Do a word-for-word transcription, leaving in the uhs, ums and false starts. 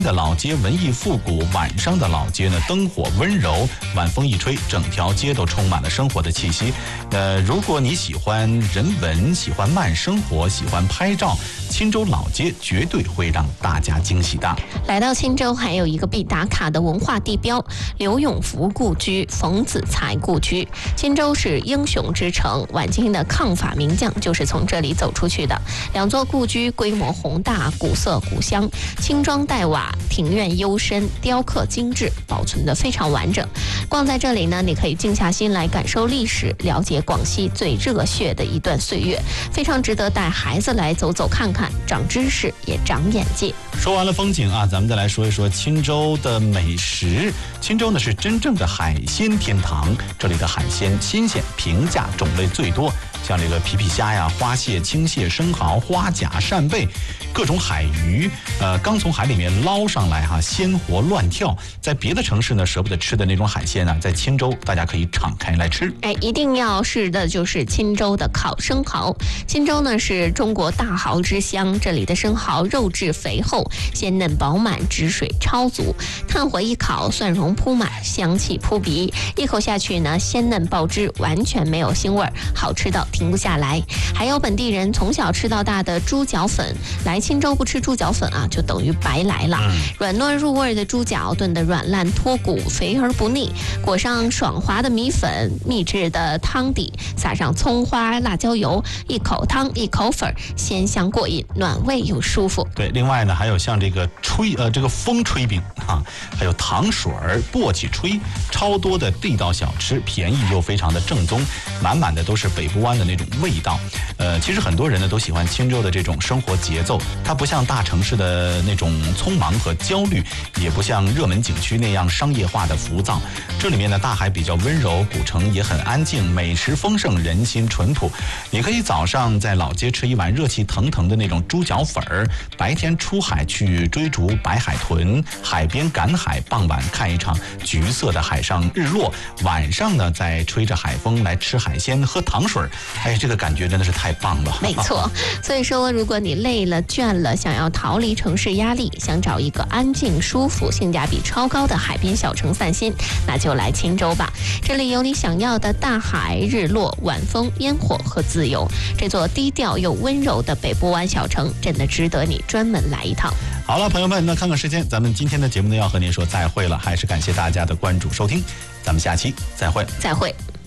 的老街文艺复古，晚上的老街呢灯火温柔，晚风一吹，整条街都充满了生活的气息。呃，如果你喜欢人文，喜欢慢生活，喜欢拍照，钦州老街绝对会让大家惊喜的。 来到钦州，还有一个必打卡的文化地标——刘永福故居、冯子材故居。钦州是英雄之城，晚清的抗法名将就是从这里走出去的。两座故居规模宏大，古色古香，青砖黛瓦。庭院幽深，雕刻精致，保存得非常完整。逛在这里呢，你可以静下心来感受历史，了解广西最热血的一段岁月，非常值得带孩子来走走看看，长知识也长眼界。 说完了风景啊，咱们再来说一说钦州的美食。钦州呢是真正的海鲜天堂，这里的海鲜新鲜、平价，种类最多，像这个皮皮虾呀、花蟹、青蟹、生蚝、花甲、扇贝，各种海鱼，呃，刚从海里面捞上来哈、啊，鲜活乱跳。在别的城市呢，舍不得吃的那种海鲜呢、啊，在钦州大家可以敞开来吃。 哎，一定要试的就是钦州的烤生蚝。钦州呢是中国大蚝之乡，这里的生蚝肉质肥厚，鲜嫩饱满，汁水超足。炭火一烤，蒜蓉铺满，香气扑鼻，一口下去呢，鲜嫩爆汁，完全没有腥味，好吃到停不下来。还有本地人从小吃到大的猪脚粉，来钦州不吃猪脚粉啊，就等于白来了。嗯、软糯入味的猪脚炖得软烂脱骨，肥而不腻，裹上爽滑的米粉，秘制的汤底，撒上葱花、辣椒油，一口汤一口粉，鲜香过瘾，暖胃又舒服。 对，另外呢，还有像这个吹呃这个风吹饼啊，还有糖水儿、簸箕吹，超多的地道小吃，便宜又非常的正宗，满满的都是北部湾的那种味道。呃，其实很多人呢都喜欢钦州的这种生活节奏，它不像大城市的那种匆忙和焦虑，也不像热门景区那样商业化的浮躁。这里面呢，大海比较温柔，古城也很安静，美食丰盛，人心淳朴。你可以早上在老街吃一碗热气腾腾的那种猪脚粉儿，白天出海去追逐白海豚，海边赶海，傍晚看一场橘色的海上日落，晚上呢再吹着海风来吃海鲜喝糖水。哎，这个感觉真的是太棒了。 没错，所以说如果你累了倦了，想要逃离城市压力，想找一个安静舒服性价比超高的海边小城散心，那就来钦州吧。这里有你想要的大海、日落、晚风、烟火和自由。这座低调又温柔的北部湾小城真的值得你专门来一趟。 好了，朋友们，那看看时间，咱们今天的节目呢要和您说再会了，还是感谢大家的关注收听，咱们下期再会。 再会。